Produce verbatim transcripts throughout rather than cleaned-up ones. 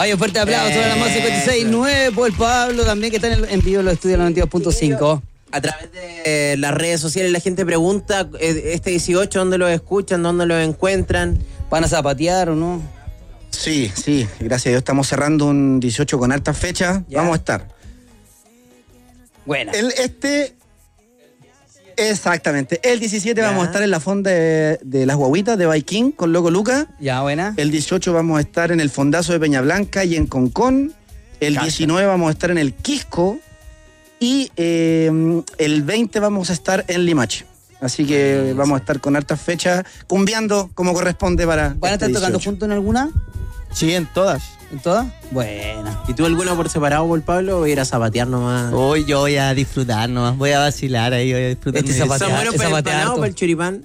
Hay un fuerte aplauso eh, a la más cincuenta y seis nueve por Pablo también, que está en, el, en vivo en los estudios noventa y dos punto cinco. A través de las redes sociales la gente pregunta, este dieciocho, ¿dónde lo escuchan? ¿Dónde lo encuentran? ¿Van a zapatear o no? Sí, sí, gracias a Dios estamos cerrando un dieciocho con hartas fechas. Ya. Vamos a estar. Buena. El, este... Exactamente. El diecisiete ya. Vamos a estar en la fonda de, de Las Guaguitas de Baiquín con Loco Luca. Ya, buena. El dieciocho vamos a estar en el Fondazo de Peña Blanca y en Concón. El Cacha. diecinueve vamos a estar en el Quisco. Y eh, el veinte vamos a estar en Limache. Así que vamos a estar con hartas fechas, cumbiando como corresponde para. ¿Van a estar este tocando juntos en alguna? Sí, en todas. ¿En todas? Buena. ¿Y tú alguna por separado, por Pablo, o ir a zapatear nomás? Hoy yo voy a disfrutar nomás, voy a vacilar ahí, voy a disfrutar. Este zapatear, ¿Son buenos para el empanado o para el choripán?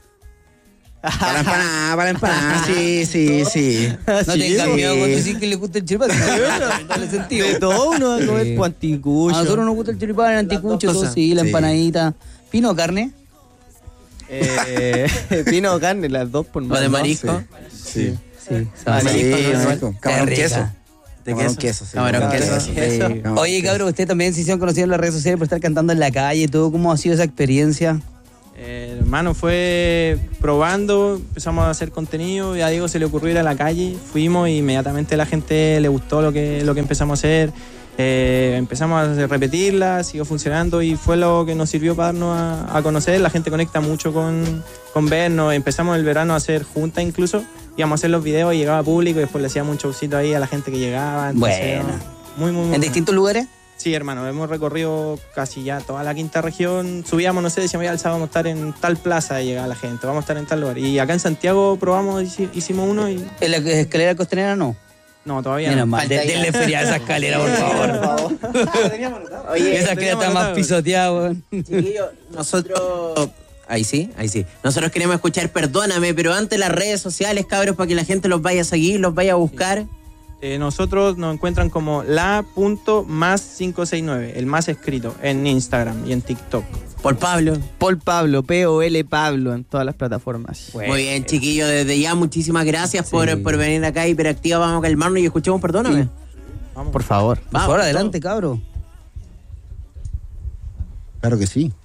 Para la empanada, para la empanada, sí, sí, sí. No sí, tengas sí. miedo cuando dicen que le gusta el choripán. No le sentido. De todo uno va a comer Sí. anticucho. A nosotros nos gusta el choripán, el anticucho, todo, sí, la Sí. empanadita. ¿Pino o carne? Eh, pino o carne, las dos por más. ¿O de marisco? Sí. Sí. Ah, sí, Marisco, marisco. Camarón Qué rica. queso. ¿De Camarón queso? queso, sí. Camarón Camarón queso. queso. Sí, camarón Oye, queso. cabrón, usted también se hicieron conocidos en las redes sociales por estar cantando en la calle y todo. ¿Cómo ha sido esa experiencia? Eh, hermano, fue probando, empezamos a hacer contenido y a Diego se le ocurrió ir a la calle, fuimos y inmediatamente a la gente le gustó lo que, lo que empezamos a hacer, eh, empezamos a repetirla, siguió funcionando y fue lo que nos sirvió para darnos a, a conocer. La gente conecta mucho con, con vernos, empezamos el verano a hacer juntas incluso, íbamos a hacer los videos y llegaba público y después le hacíamos un showcito ahí a la gente que llegaba. Entonces, Buena. Muy, muy, muy ¿En distintos lugares? Sí, hermano, hemos recorrido casi ya toda la quinta región. Subíamos, no sé, decíamos ya el sábado vamos a estar en tal plaza y llegaba la gente, vamos a estar en tal lugar. Y acá en Santiago probamos, hicimos uno y... ¿En la escalera costanera no? No, todavía Menos no. mal, de- denle feria a esa escalera, por favor. Oye, Esa escalera está más pisoteada, weón. chiquillos, nosotros... Ahí sí, ahí sí. Nosotros queremos escuchar Perdóname, pero antes las redes sociales, cabros, para que la gente los vaya a seguir, los vaya a buscar. Eh, nosotros nos encuentran como la punto más quinientos sesenta y nueve, el más escrito, en Instagram y en TikTok. Por Pablo. Paul Pablo, P O L Pablo en todas las plataformas. Bueno. Muy bien, chiquillos, desde ya muchísimas gracias por, por venir acá a Hiperactiva. Vamos a calmarnos y escuchemos Perdóname. Sí. Vamos. Por favor. Por favor, adelante, cabro. Claro que sí.